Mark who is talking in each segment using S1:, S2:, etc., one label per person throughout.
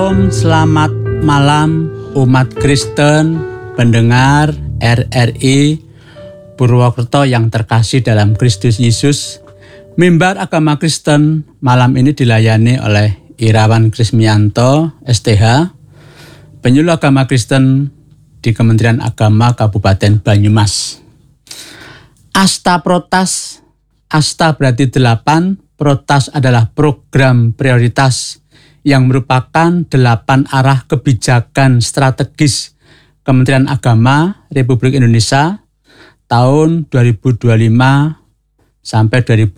S1: Selamat malam umat Kristen, pendengar RRI Purwokerto yang terkasih dalam Kristus Yesus. Mimbar Agama Kristen malam ini dilayani oleh Irawan Krismianto, STH, penyuluh agama Kristen di Kementerian Agama Kabupaten Banyumas. Asta Protas, Asta berarti 8, Protas adalah program prioritas yang merupakan 8 arah kebijakan strategis Kementerian Agama Republik Indonesia tahun 2025 sampai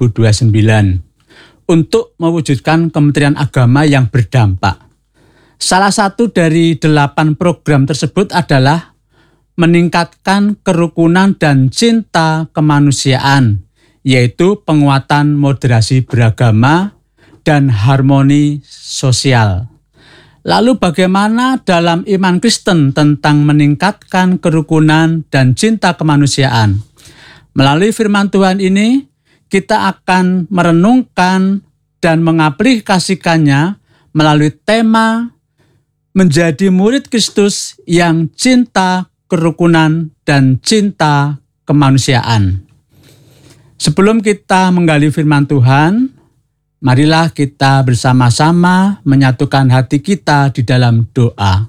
S1: 2029 untuk mewujudkan Kementerian Agama yang berdampak. Salah satu dari 8 program tersebut adalah meningkatkan kerukunan dan cinta kemanusiaan, yaitu penguatan moderasi beragama dan harmoni sosial. Lalu bagaimana dalam iman Kristen tentang meningkatkan kerukunan dan cinta kemanusiaan? Melalui firman Tuhan ini, kita akan merenungkan dan mengaplikasikannya melalui tema menjadi murid Kristus yang cinta kerukunan dan cinta kemanusiaan. Sebelum kita menggali firman Tuhan, marilah kita bersama-sama menyatukan hati kita di dalam doa.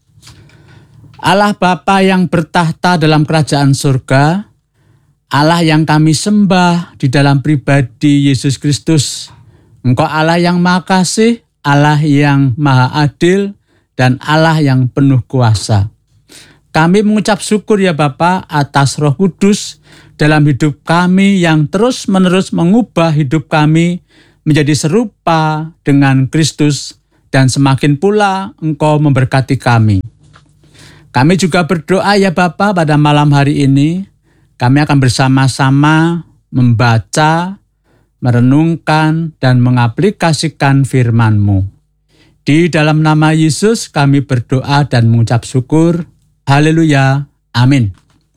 S1: Allah Bapa yang bertahta dalam kerajaan surga, Allah yang kami sembah di dalam pribadi Yesus Kristus, Engkau Allah yang Maha Kasih, Allah yang Maha Adil, dan Allah yang penuh kuasa. Kami mengucap syukur ya Bapa atas Roh Kudus dalam hidup kami yang terus-menerus mengubah hidup kami menjadi serupa dengan Kristus, dan semakin pula Engkau memberkati kami. Kami juga berdoa ya Bapa pada malam hari ini, kami akan bersama-sama membaca, merenungkan, dan mengaplikasikan firman-Mu. Di dalam nama Yesus kami berdoa dan mengucap syukur. Haleluya. Amin.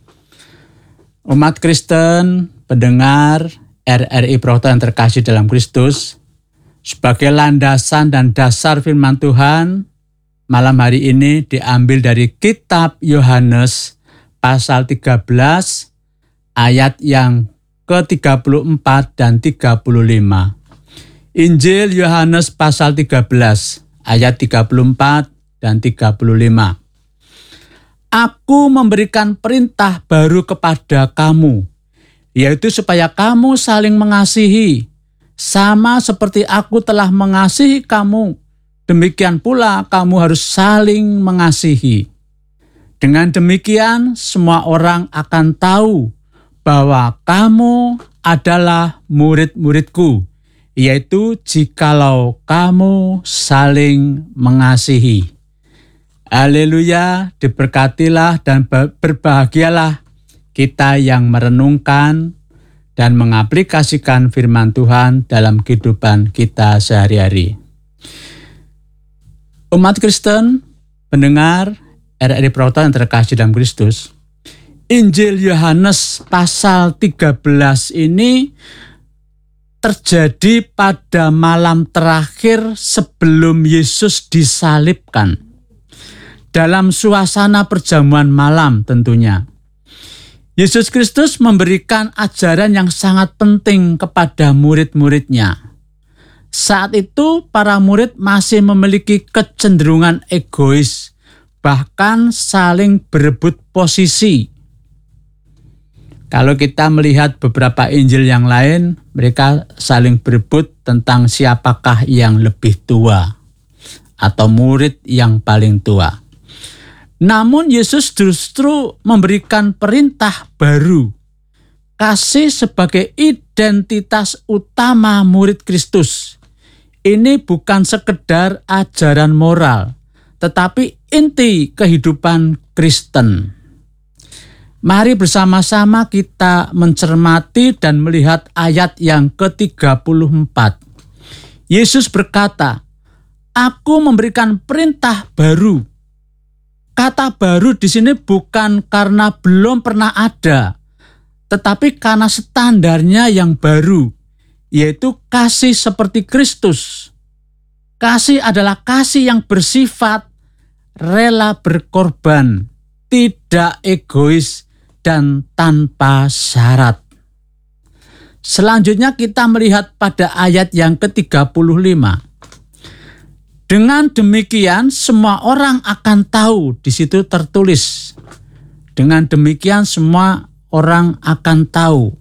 S1: Umat Kristen, pendengar RRI Purwokerto yang terkasih dalam Kristus, sebagai landasan dan dasar firman Tuhan, malam hari ini diambil dari kitab Yohanes pasal 13 ayat yang ke-34 dan 35. Injil Yohanes pasal 13 ayat 34 dan 35. Aku memberikan perintah baru kepada kamu, yaitu supaya kamu saling mengasihi, sama seperti aku telah mengasihi kamu, demikian pula kamu harus saling mengasihi. Dengan demikian, semua orang akan tahu bahwa kamu adalah murid-muridku, yaitu jikalau kamu saling mengasihi. Haleluya, diberkatilah dan berbahagialah kita yang merenungkan dan mengaplikasikan firman Tuhan dalam kehidupan kita sehari-hari. Umat Kristen, pendengar RRI Purwokerto yang terkasih dalam Kristus, Injil Yohanes pasal 13 ini terjadi pada malam terakhir sebelum Yesus disalibkan. Dalam suasana perjamuan malam tentunya. Yesus Kristus memberikan ajaran yang sangat penting kepada murid-muridnya. Saat itu para murid masih memiliki kecenderungan egois, bahkan saling berebut posisi. Kalau kita melihat beberapa Injil yang lain, mereka saling berebut tentang siapakah yang lebih tua atau murid yang paling tua. Namun Yesus justru memberikan perintah baru, kasih sebagai identitas utama murid Kristus. Ini bukan sekedar ajaran moral, tetapi inti kehidupan Kristen. Mari bersama-sama kita mencermati dan melihat ayat yang ke-34. Yesus berkata, "Aku memberikan perintah baru." Kata baru di sini bukan karena belum pernah ada, tetapi karena standarnya yang baru, yaitu kasih seperti Kristus. Kasih adalah kasih yang bersifat rela berkorban, tidak egois, dan tanpa syarat. Selanjutnya kita melihat pada ayat yang ke-35. Dengan demikian semua orang akan tahu, di situ tertulis. Dengan demikian semua orang akan tahu.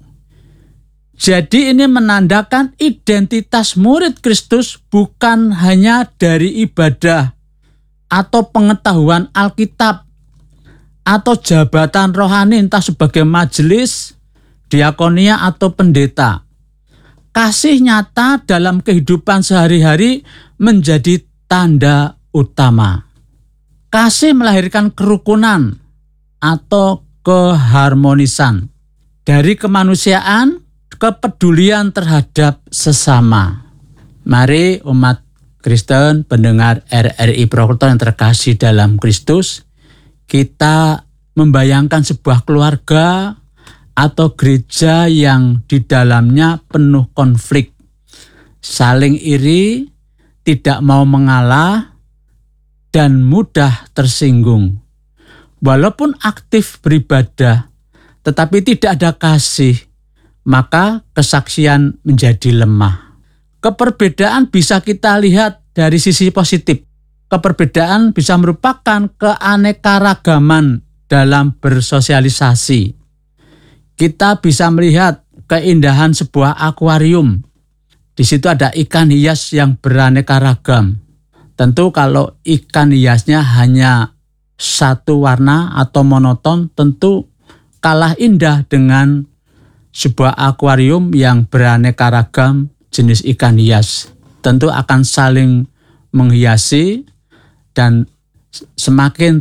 S1: Jadi ini menandakan identitas murid Kristus bukan hanya dari ibadah atau pengetahuan Alkitab atau jabatan rohani entah sebagai majelis, diakonia atau pendeta. Kasih nyata dalam kehidupan sehari-hari menjadi tanda utama. Kasih melahirkan kerukunan atau keharmonisan dari kemanusiaan, kepedulian terhadap sesama. Mari umat Kristen, pendengar RRI Purwokerto yang terkasih dalam Kristus, kita membayangkan sebuah keluarga atau gereja yang di dalamnya penuh konflik, saling iri, tidak mau mengalah, dan mudah tersinggung. Walaupun aktif beribadah, tetapi tidak ada kasih, maka kesaksian menjadi lemah. Keperbedaan bisa kita lihat dari sisi positif. Keperbedaan bisa merupakan keanekaragaman dalam bersosialisasi. Kita bisa melihat keindahan sebuah akuarium. Di situ ada ikan hias yang beraneka ragam. Tentu kalau ikan hiasnya hanya satu warna atau monoton, tentu kalah indah dengan sebuah akuarium yang beraneka ragam jenis ikan hias. Tentu akan saling menghiasi dan semakin